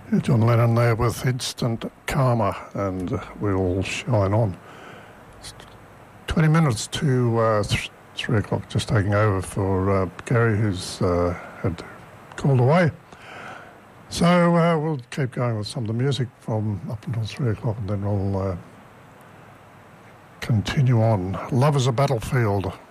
John Lennon there with Instant Karma, and we'll shine on. It's 20 minutes to 3 o'clock, just taking over for Gary, who's had called away. So we'll keep going with some of the music from up until 3 o'clock, and then we'll continue on. Love is a Battlefield.